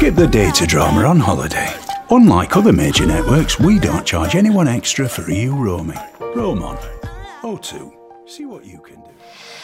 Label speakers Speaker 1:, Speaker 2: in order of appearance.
Speaker 1: Skip the data drama on holiday. Unlike other major networks, we don't charge anyone extra for EU roaming. Roam on. O2. See what you can do.